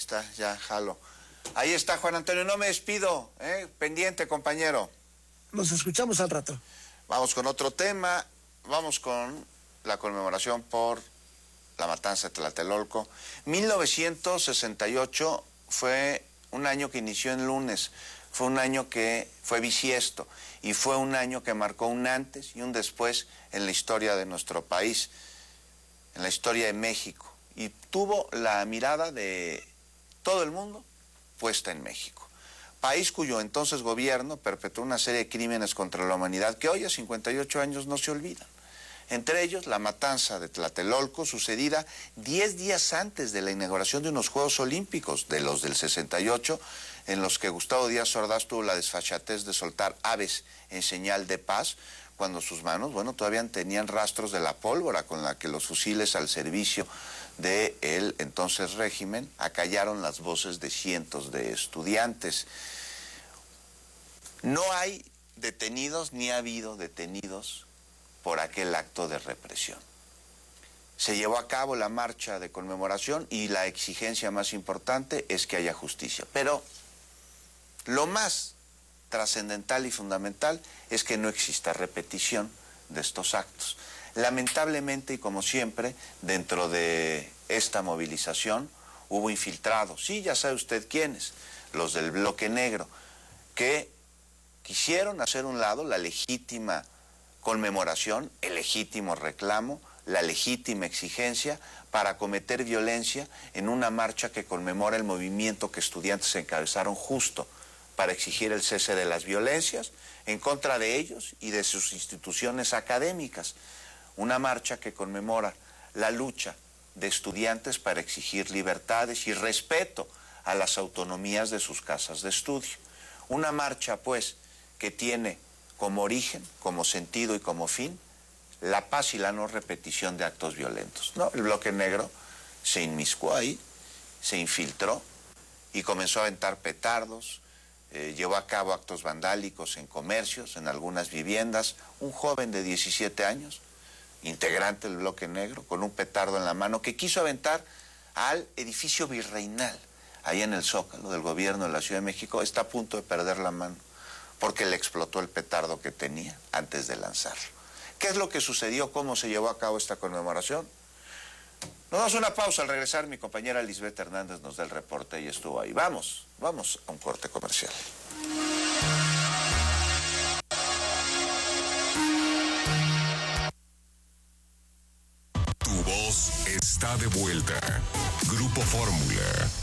está, ya jalo. Ahí está Juan Antonio, no me despido, pendiente, compañero. Nos escuchamos al rato. Vamos con otro tema, vamos con la conmemoración por la matanza de Tlatelolco. 1968 fue un año que inició en lunes, fue un año que fue bisiesto y fue un año que marcó un antes y un después en la historia de nuestro país, en la historia de México, y tuvo la mirada de todo el mundo puesta en México. País cuyo entonces gobierno perpetró una serie de crímenes contra la humanidad que hoy a 58 años no se olvidan. Entre ellos, la matanza de Tlatelolco, sucedida 10 días antes de la inauguración de unos Juegos Olímpicos, de los del 68, en los que Gustavo Díaz Ordaz tuvo la desfachatez de soltar aves en señal de paz, cuando sus manos, todavía tenían rastros de la pólvora con la que los fusiles al servicio del entonces régimen acallaron las voces de cientos de estudiantes. No hay detenidos ni ha habido detenidos por aquel acto de represión. Se llevó a cabo la marcha de conmemoración y la exigencia más importante es que haya justicia. Pero lo más trascendental y fundamental es que no exista repetición de estos actos. Lamentablemente, y como siempre, dentro de esta movilización hubo infiltrados, sí, ya sabe usted quiénes, los del bloque negro, que quisieron hacer a un lado la legítima conmemoración, el legítimo reclamo, la legítima exigencia para cometer violencia en una marcha que conmemora el movimiento que estudiantes encabezaron justo para exigir el cese de las violencias en contra de ellos y de sus instituciones académicas. Una marcha que conmemora la lucha de estudiantes para exigir libertades y respeto a las autonomías de sus casas de estudio. Una marcha, pues, que tiene como origen, como sentido y como fin la paz y la no repetición de actos violentos. No, el bloque negro se inmiscuó ahí, se infiltró y comenzó a aventar petardos, llevó a cabo actos vandálicos en comercios, en algunas viviendas. Un joven de 17 años, integrante del bloque negro, con un petardo en la mano, que quiso aventar al edificio virreinal, ahí en el Zócalo del gobierno de la Ciudad de México, está a punto de perder la mano, porque le explotó el petardo que tenía antes de lanzarlo. ¿Qué es lo que sucedió? ¿Cómo se llevó a cabo esta conmemoración? Nos damos una pausa. Al regresar, mi compañera Lisbeth Hernández nos da el reporte y estuvo ahí. Vamos a un corte comercial. Tu voz está de vuelta. Grupo Fórmula.